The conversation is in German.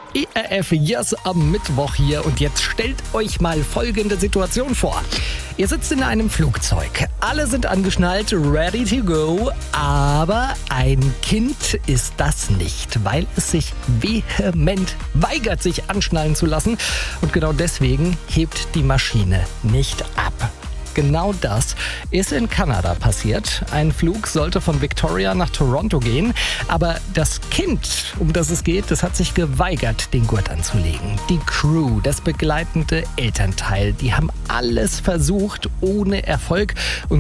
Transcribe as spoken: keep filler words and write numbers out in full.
E R F Yes am Mittwoch hier und jetzt stellt euch mal folgende Situation vor. Ihr sitzt in einem Flugzeug, alle sind angeschnallt, ready to go, aber ein Kind ist das nicht, weil es sich vehement weigert, sich anschnallen zu lassen und genau deswegen hebt die Maschine nicht ab. Genau das ist in Kanada passiert. Ein Flug sollte von Victoria nach Toronto gehen, aber das Kind, um das es geht, das hat sich geweigert, den Gurt anzulegen. Die Crew, das begleitende Elternteil, die haben alles versucht, ohne Erfolg. Und